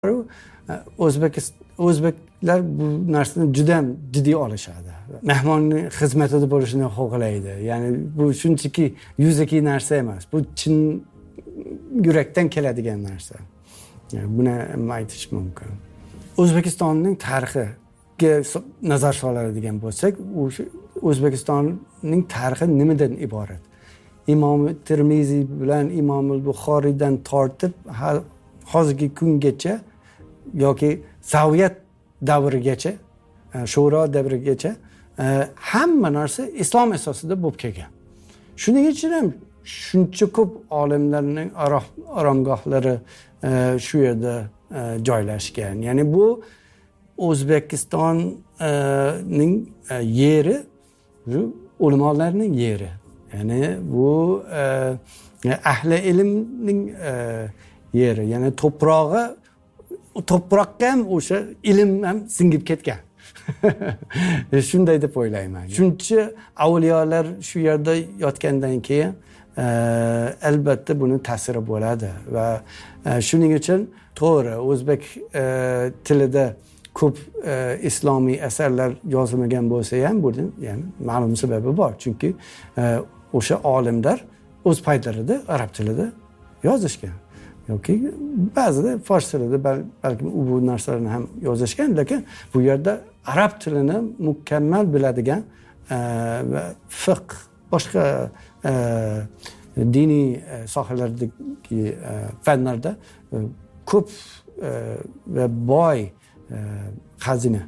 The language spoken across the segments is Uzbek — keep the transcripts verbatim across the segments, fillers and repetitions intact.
o'zbek o'zbeklar bu narsani juda ham jiddiy olishadi. Mehmonni xizmatida bo'lishini xohlaydi. Ya'ni bu shunchaki yuzaki narsa emas. Bu chin yurakdan keladigan narsa. Yani buni aytish mumkin. O'zbekistonning tarixiga nazar soladigan bo'lsak, O'zbekistonning tarixi nimadan iborat? Imom Termiziy bilan Imom Buxoriydan tortib hozirgi kungacha yoki Sovet davrigacha, Sho'ro davrigacha hamma narsa islom asosida bo'lib kelgan. Shuning uchun ham shuncha ko'p olimlarning oromgohlari shu yerda joylashgan. Ya'ni bu O'zbekistonning yeri, ulamolarning yeri. Ya'ni bu ahli ilmning yeri. Ya'ni to'prog'i to'proqqa ham o'sha ilm ham singib ketgan. Shunday deb o'ylayman. Shuncha avliyolar shu yerda yotgandan keyin albatta buni ta'siri bo'ladi va shuning uchun to'g'ri o'zbek tilida ko'p islomiy asarlar yozilmagan bo'lsa ham bundan ya'ni ma'lum sababi bor. Chunki o'sha olimlar o'z paytlarida arab tilida yozishgan. Yoki ba'zida fors tilida balki bu narsalarni ham yozishgan, lekin bu yerda arab tilini mukammal biladigan va fiqh boshqa diniy sohalardagi fanlarda ko'p va boy xazina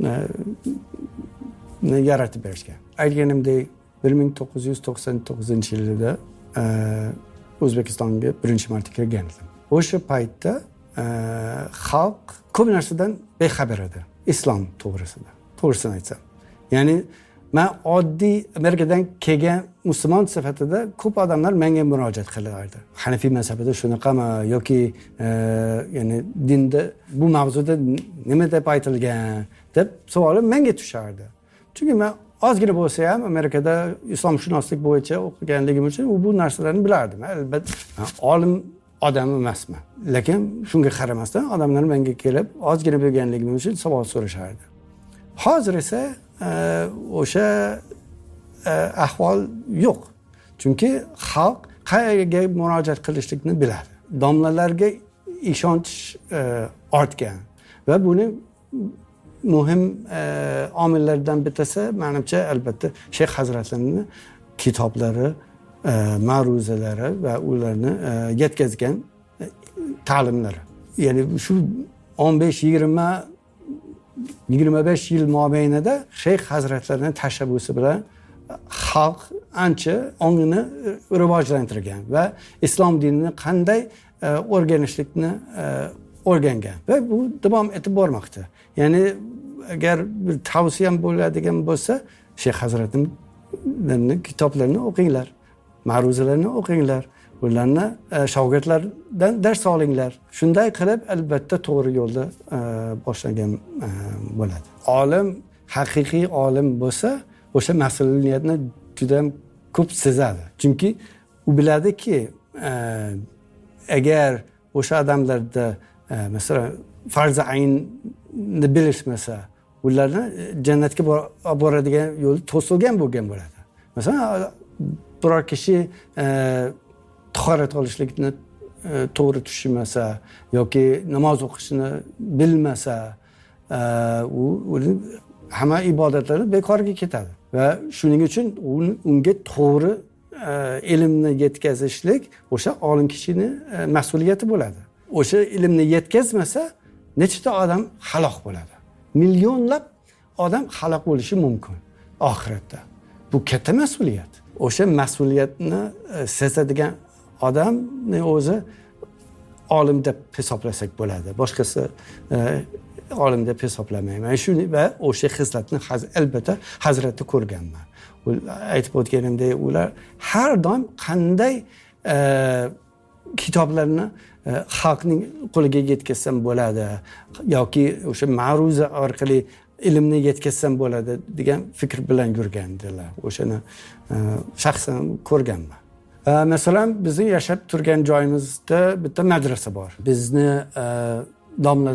yaratib berishgan. Aytganimdek bir ming to'qqiz yuz to'qson to'qqizinchi yilda O'zbekistonga birinchi marta kelgan edim. O'sha paytda xalq ko'p narsadan bexabar edi. Islom to'g'risida. To'g'risini aytsam. Ya'ni men oddiy Amerikadan kelgan musulmon sifatida ko'p odamlar menga murojaat qilardi. Hanafiy mazhabida shunaqami yoki ya'ni dinda bu mavzuda nima deb aytilgan deb savolim menga tushardi. Chunki men ozgina bo'lsa ham Amerikada islomshunoslik bo'yicha o'qiganligim uchun bu narsalarni bilardim. Albatta olim odam emasman. Lekin shunga qaramasdan odamlar menga kelib ozgina bilganligim uchun savol so'rashardi. Hozir esa o'sha ahvol yo'q. Chunki xalq qayerga murojaat qilishlikni biladi. Domlalarga ishonch ortgan va buni muhim omillardan bittasi menimcha albatta Shayx hazratlarining kitoblari, ma'ruzalari va ularni yetkazgan ta'limlari. Ya'ni shu o'n besh yigirma yigirma besh yil mobaynida Shayx hazratlarining tashabbusi bilan xalq ancha ongini rivojlantirgan va islom dinini qanday o'rganishlikni o'rgangan va bu davom etib bormoqda. Ya'ni agar bir tavsiyam bo'ladigan bo'lsa, Shayx hazratlarining kitoblarini o'qinglar, ma'ruzalarini o'qinglar, ularni shogirdlardan dars olinglar. Shunday qilib albatta to'g'ri yo'lda boshlagan bo'ladi. Olim haqiqiy olim bo'lsa, o'sha mas'uliyatni juda ham ko'p sezadi. Chunki u biladiki, agar o'sha odamlarda masalan farz aynni bilishmasa, ularni jannatga boradigan yo'l to'silgan bo'lgan bo'ladi. Masalan, biror kishi tahorat olishlikni to'g'ri tushunmasa yoki namoz o'qishni bilmasa, u hamma ibodatlari bekorga ketadi va shuning uchun unga to'g'ri ilmni yetkazishlik o'sha olim kishining mas'uliyati bo'ladi. O'sha ilmni yetkazmasa, nechta odam halok bo'ladi. Millionlab odam halok bo'lishi mumkin oxiratda. Bu katta mas'uliyat. O'sha mas'uliyatni sezadigan odamni o'zi olim deb hisoblasak bo'ladi. Boshqasi olim deb hisoblamayman. Shuni va o'sha xislatni albatta hazratda ko'rganman. Aytib o'tganimdek, ular har doim qanday kitoblarni xalqning qo'liga yetkazsam bo'ladi yoki o'sha ma'ruza orqali ilmni yetkazsam bo'ladi degan fikr bilan yurgandilar. O'shani shaxsan ko'rganman. Masalan, bizning yashab turgan joyimizda bitta madrasa bor. Bizni domla